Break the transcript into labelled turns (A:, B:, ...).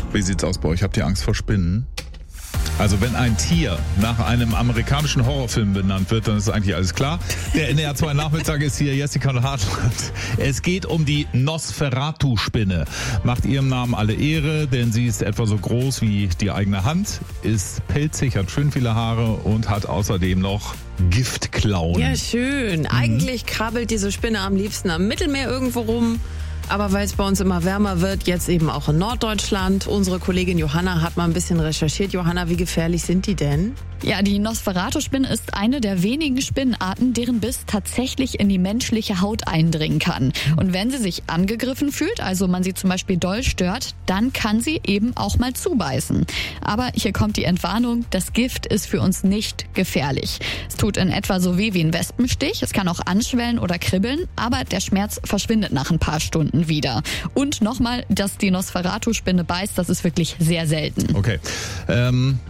A: Wie sieht's aus bei euch? Habt ihr Angst vor Spinnen? Also wenn ein Tier nach einem amerikanischen Horrorfilm benannt wird, dann ist eigentlich alles klar. Der NDR 2 Nachmittag ist hier, Jessica und Hartland. Es geht um die Nosferatu-Spinne. Macht ihrem Namen alle Ehre, denn sie ist etwa so groß wie die eigene Hand, ist pelzig, hat schön viele Haare und hat außerdem noch Giftklauen.
B: Ja, schön. Eigentlich krabbelt diese Spinne am liebsten am Mittelmeer irgendwo rum. Aber weil es bei uns immer wärmer wird, jetzt eben auch in Norddeutschland. Unsere Kollegin Johanna hat mal ein bisschen recherchiert. Johanna, wie gefährlich sind die denn?
C: Ja, die Nosferatu-Spinne ist eine der wenigen Spinnenarten, deren Biss tatsächlich in die menschliche Haut eindringen kann. Und wenn sie sich angegriffen fühlt, also man sie zum Beispiel doll stört, dann kann sie eben auch mal zubeißen. Aber hier kommt die Entwarnung, das Gift ist für uns nicht gefährlich. Es tut in etwa so weh wie ein Wespenstich, es kann auch anschwellen oder kribbeln, aber der Schmerz verschwindet nach ein paar Stunden wieder. Und nochmal, dass die Nosferatu-Spinne beißt, das ist wirklich sehr selten.
A: Okay.